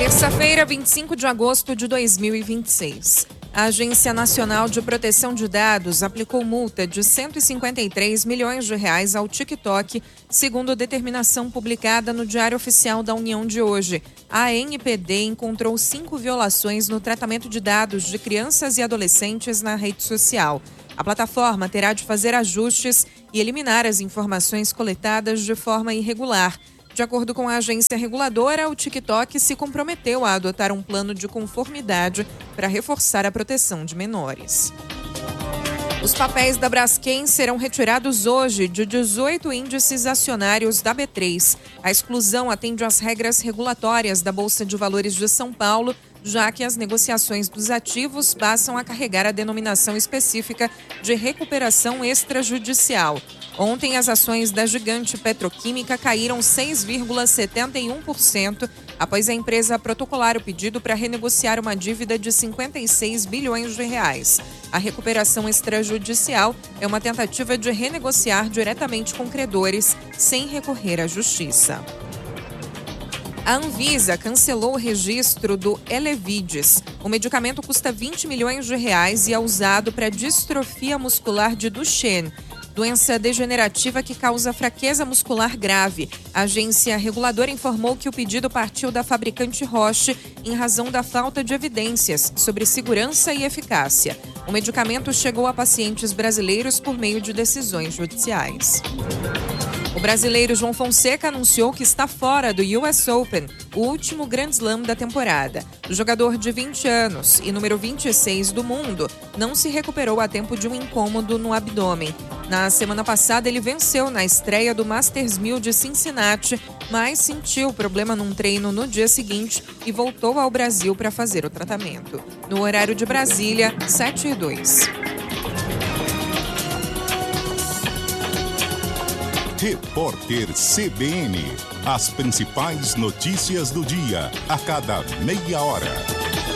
Terça-feira, 25 de agosto de 2026. A Agência Nacional de Proteção de Dados aplicou multa de R$153 milhões ao TikTok, segundo determinação publicada no Diário Oficial da União de hoje. A ANPD encontrou 5 violações no tratamento de dados de crianças e adolescentes na rede social. A plataforma terá de fazer ajustes e eliminar as informações coletadas de forma irregular. De acordo com a agência reguladora, o TikTok se comprometeu a adotar um plano de conformidade para reforçar a proteção de menores. Os papéis da Braskem serão retirados hoje de 18 índices acionários da B3. A exclusão atende às regras regulatórias da Bolsa de Valores de São Paulo, já que as negociações dos ativos passam a carregar a denominação específica de recuperação extrajudicial. Ontem, as ações da gigante petroquímica caíram 6,71% após a empresa protocolar o pedido para renegociar uma dívida de R$56 bilhões. A recuperação extrajudicial é uma tentativa de renegociar diretamente com credores sem recorrer à justiça. A Anvisa cancelou o registro do Elevidys. O medicamento custa R$20 milhões e é usado para distrofia muscular de Duchenne, doença degenerativa que causa fraqueza muscular grave. A agência reguladora informou que o pedido partiu da fabricante Roche em razão da falta de evidências sobre segurança e eficácia. O medicamento chegou a pacientes brasileiros por meio de decisões judiciais. O brasileiro João Fonseca anunciou que está fora do US Open, o último Grand Slam da temporada. O jogador de 20 anos e número 26 do mundo não se recuperou a tempo de um incômodo no abdômen. Na semana passada, ele venceu na estreia do Masters 1000 de Cincinnati, mas sentiu problema num treino no dia seguinte e voltou ao Brasil para fazer o tratamento. No horário de Brasília, 7h02. Repórter CBN. As principais notícias do dia, a cada meia hora.